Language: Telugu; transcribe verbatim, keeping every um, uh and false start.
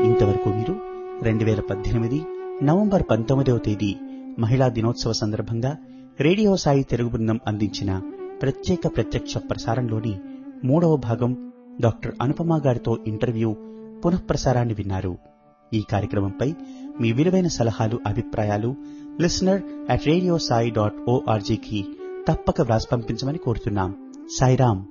ఇంతవరకు మీరు రెండు వేల పద్దెనిమిది నవంబర్ పంతొమ్మిదవ తేదీ మహిళా దినోత్సవ సందర్భంగా రేడియో సాయి తెలుగు బృందం అందించిన ప్రత్యేక ప్రత్యక్ష ప్రసారంలోని మూడవ భాగం డాక్టర్ అనుపమ గారితో ఇంటర్వ్యూ పునఃప్రసారాన్ని విన్నారు. ఈ కార్యక్రమంపై మీ విలువైన సలహాలు, అభిప్రాయాలు listener at radio Sai dot ఓఆర్జీకి తప్పక వ్రాసి పంపించమని కోరుతున్నాం. సాయిరాం.